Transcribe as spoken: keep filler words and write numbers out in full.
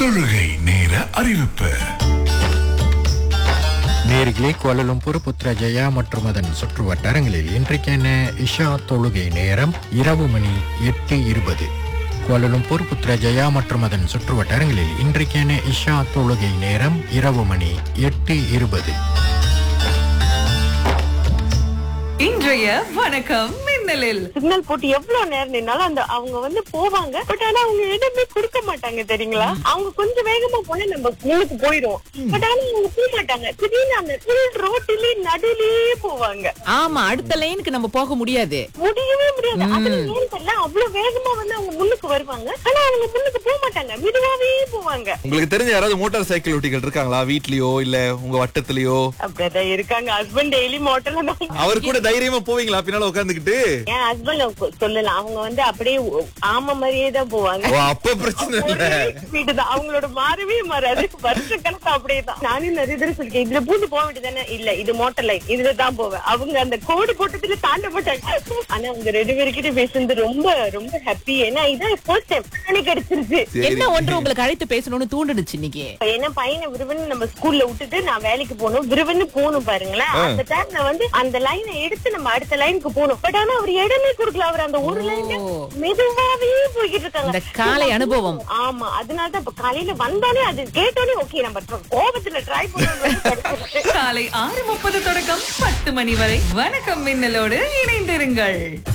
தொழுகை நேர அறிவிப்பு. நேர்களே, கோலாலம்பூர், புத்ரஜயா மற்றும் அதன் சுற்று வட்டாரங்களில் இன்றைக்கான இஷா தொழுகை நேரம் இரவு மணி எட்டு இருபது. கோலாலம்பூர், புத்ரஜயா மற்றும் அதன் சுற்று வட்டாரங்களில் இன்றைக்கான இஷா தொழுகை நேரம் இரவு மணி எட்டு இருபது. இன்றைய வணக்கம் மின்னலில் சிக்னல் போட்டு எவ்வளவு நேரம் நின்னாலும் அந்த அவங்க வந்து போவாங்க. பட் ஆனா அவங்க இடமே கொடுக்க மாட்டாங்க தெரியுங்களா. அவங்க கொஞ்சம் வேகமா போனா நம்ம முன்னுக்கு போயிடும். பட் ஆனா அவங்க போக மாட்டாங்க. திடீர்னு அந்த ரோட்டிலே நடுலயே போவாங்க. ஆமா, அடுத்த லைனுக்கு நம்ம போக முடியாது, முடியவே முடியாது. அதுல ஏன் தெரியல, அவ்வளவு வேகமா வந்து அவங்க முன்னுக்கு வருவாங்க. ஆனா அவங்க முன்னுக்கு போக மாட்டாங்க, மெதுவாவே போவாங்க. உங்களுக்கு தெரிஞ்ச யாராவது மோட்டார் சைக்கிள் ஓட்டிகள் இருக்காங்களா வீட்லயோ இல்ல உங்க வட்டத்திலயோ? அப்படிதான் இருக்காங்க. ஹஸ்பண்ட் டெய்லி மோட்டர்ல தான். அவர் கூட தைரியமா போவீங்களா பின்னால உட்காந்துக்கிட்டு? என் ஹஸ்பண்ட் சொல்லலாம், அவங்க வந்து அப்படியே ஆமா மாதிரியே தான் போவாங்க. அப்ப பிரச்சனை இல்ல, வீட்டுதான் அவங்களோட மாறவே மாறாது. வருஷ கணக்கு அப்படியே தான். நானும் நிறைய தடவை சொல்லிருக்கேன், இதுல பூந்து போக வேண்டியதானே. இல்ல, இது மோட்டர் லைன், இதுல தான் போவேன். அவங்க அந்த கோடு போட்டதுல தாண்ட மாட்டாங்க. ஆனா அவங்க ரெண்டு பேருக்கிட்ட பேசுறது ரொம்ப ரொம்ப ஹாப்பி. ஏன்னா இதான் ஃபர்ஸ்ட் டைம் எனக்கு கிடைச்சிருச்சு. என்ன ஒன்று உங்களுக்கு அழைத்து பேசணும்னு தூண்டுச்சு இன்னைக்கு? என்ன பையனை விருவன்னு நம்ம ஸ்கூல்ல விட்டுட்டு நான் வேலைக்கு போகணும், விருவன்னு போகணும் பாருங்களேன். அந்த டைம்ல வந்து அந்த லைனை எடுத்து நம்ம அடுத்த லைனுக்கு போகணும். பட் ஆனா அவர் இடமே கொடுக்கல. அவர் அந்த ஒரு லைன் மெதுவாவே போய்கிட்டு இருக்காங்க. இந்த காலை அனுபவம். ஆமா, அதனாலதான் இப்ப காலையில வந்தாலே அது கேட்டோடனே ஓகே நம்ம கோபத்துல ட்ரை பண்ணணும். காலை ஆறு முப்பது தொடக்கம் பத்து மணி வரை வணக்கம் மின்னலோடு இணைந்திருங்கள்.